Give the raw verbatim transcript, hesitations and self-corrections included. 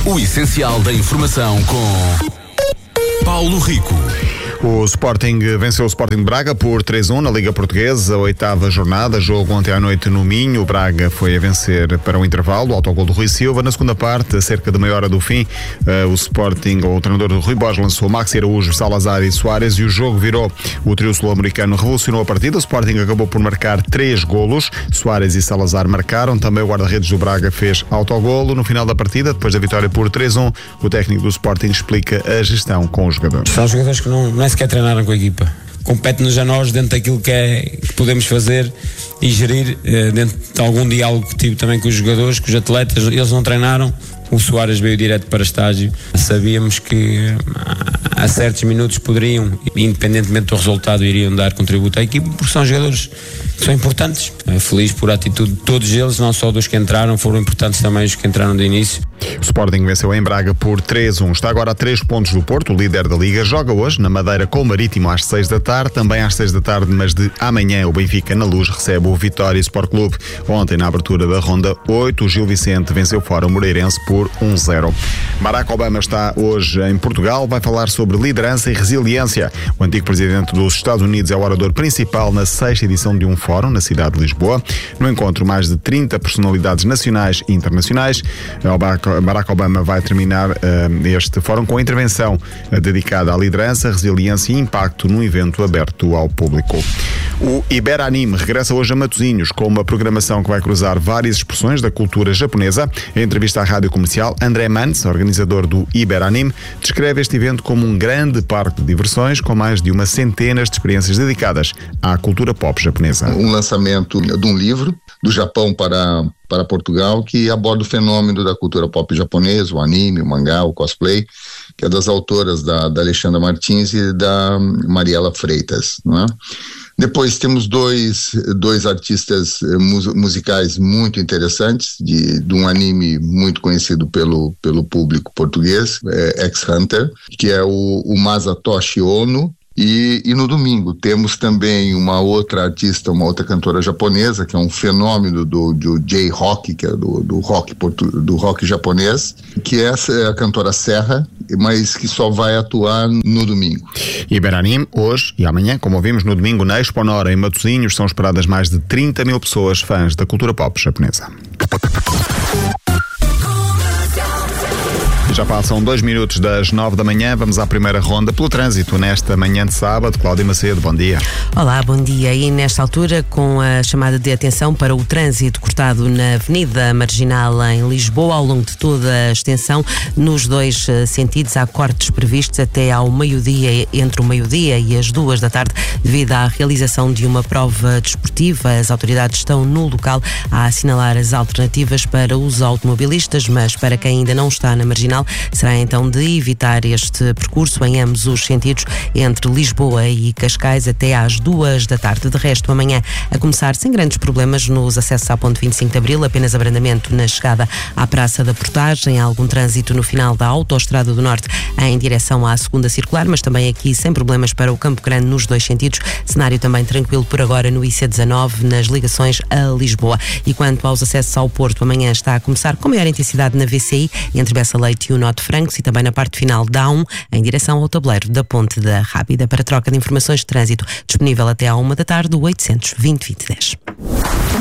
O essencial da informação com Paulo Rico. O Sporting venceu o Sporting de Braga por três a um na Liga Portuguesa, a oitava jornada, jogo ontem à noite no Minho. O Braga foi a vencer para o intervalo, o autogol do Rui Silva. Na segunda parte, a cerca de meia hora do fim, o Sporting, ou o treinador do Rui Borges, lançou Maxi Araújo, Salazar e Soares e o jogo virou. O trio sul-americano revolucionou a partida. O Sporting acabou por marcar três golos. Soares e Salazar marcaram. Também o guarda-redes do Braga fez autogolo. No final da partida, depois da vitória por três a um, o técnico do Sporting explica a gestão com os jogadores. São jogadores que não, não é sequer treinaram com a equipa. Compete-nos a nós dentro daquilo que, é, que podemos fazer e gerir, eh, dentro de algum diálogo que tive também com os jogadores, com os atletas. Eles não treinaram. O Soares veio direto para estágio. Sabíamos que a certos minutos poderiam, independentemente do resultado, iriam dar contributo à equipe, porque são jogadores que são importantes. Feliz por a atitude de todos eles, não só dos que entraram, foram importantes também os que entraram de início. O Sporting venceu em Braga por três a um. Está agora a três pontos do Porto, o líder da Liga. Joga hoje na Madeira com o Marítimo às seis da tarde. Também às seis da tarde, mas de amanhã, o Benfica na Luz recebe o Vitória Sport Clube. Ontem, na abertura da Ronda oito, o Gil Vicente venceu fora o Moreirense por um a zero. Barack Obama está hoje em Portugal. Vai falar sobre liderança e resiliência. O antigo presidente dos Estados Unidos é o orador principal na sexta edição de um fórum na cidade de Lisboa. No encontro, mais de trinta personalidades nacionais e internacionais. Barack Obama vai terminar uh, este fórum com a intervenção uh, dedicada à liderança, resiliência e impacto num evento aberto ao público. O Iberanime regressa hoje a Matosinhos com uma programação que vai cruzar várias expressões da cultura japonesa. Em entrevista à rádio comercial, André Mans, organizador do Iberanime, descreve este evento como um grande parque de diversões com mais de uma centena de experiências dedicadas à cultura pop japonesa. Um lançamento de um livro do Japão para, para Portugal que aborda o fenômeno da cultura pop japonesa, o anime, o mangá, o cosplay, que é das autoras da, da Alexandra Martins e da Mariela Freitas, não é? Depois temos dois, dois artistas mus, musicais muito interessantes, de, de um anime muito conhecido pelo, pelo público português, é X-Hunter, que é o, o Masatoshi Ono. E, e no domingo temos também uma outra artista, uma outra cantora japonesa, que é um fenômeno do, do J-Rock, que é do, do, rock portu, do rock japonês, que essa é a cantora Serra, mas que só vai atuar no domingo. Iberanime, hoje e amanhã, como ouvimos no domingo na Expo Nora, em Matosinhos, são esperadas mais de trinta mil pessoas fãs da cultura pop japonesa. Já passam dois minutos das nove da manhã. Vamos à primeira ronda pelo trânsito nesta manhã de sábado. Cláudia Macedo, bom dia. Olá, bom dia. E nesta altura, com a chamada de atenção para o trânsito cortado na Avenida Marginal em Lisboa, ao longo de toda a extensão, nos dois sentidos, há cortes previstos até ao meio-dia, entre o meio-dia e as duas da tarde, devido à realização de uma prova desportiva. As autoridades estão no local a assinalar as alternativas para os automobilistas, mas para quem ainda não está na Marginal, será então de evitar este percurso em ambos os sentidos entre Lisboa e Cascais até às duas da tarde. De resto, amanhã a começar sem grandes problemas nos acessos à ponte vinte e cinco de Abril, apenas abrandamento na chegada à Praça da Portagem, algum trânsito no final da Autoestrada do Norte em direção à segunda circular, mas também aqui sem problemas para o Campo Grande nos dois sentidos. Cenário também tranquilo por agora no I C dezanove nas ligações a Lisboa. E quanto aos acessos ao Porto, amanhã está a começar com maior intensidade na V C I, entre Bessa Leite e o Norte Francos, e também na parte final da A um, em direção ao tabuleiro da Ponte da Rábida. Para troca de informações de trânsito, disponível até à uma da tarde, o oitocentos, vinte, vinte, dez.